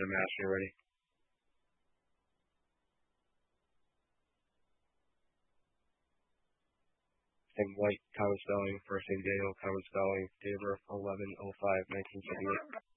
the match when you're ready. Name White, Kyle Spelling. First name Daniel, Kyle Spelling. Date of birth 11/05/1978.